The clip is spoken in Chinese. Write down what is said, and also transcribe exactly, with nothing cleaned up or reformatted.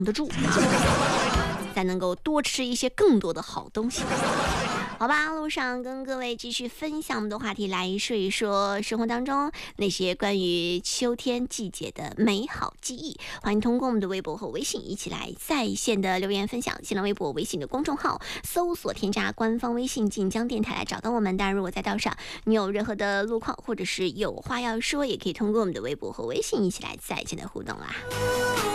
得住，才能够多吃一些更多的好东西。好吧，路上跟各位继续分享我们的话题，来说一说生活当中那些关于秋天季节的美好记忆。欢迎通过我们的微博和微信一起来在线的留言分享。新浪微博、微信的公众号搜索添加官方微信晋江电台来找到我们。当然，如果在道上你有任何的路况或者是有话要说，也可以通过我们的微博和微信一起来在线的互动啦。